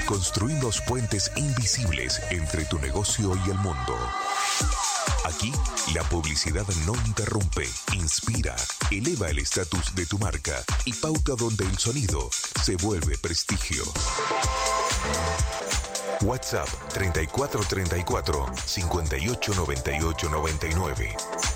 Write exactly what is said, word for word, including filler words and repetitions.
construimos puentes invisibles entre tu negocio y el mundo. Aquí, la publicidad no interrumpe, inspira, eleva el estatus de tu marca y pauta donde el sonido se vuelve prestigio. WhatsApp treinta y cuatro treinta y cuatro, cincuenta y ocho noventa y ocho noventa y nueve.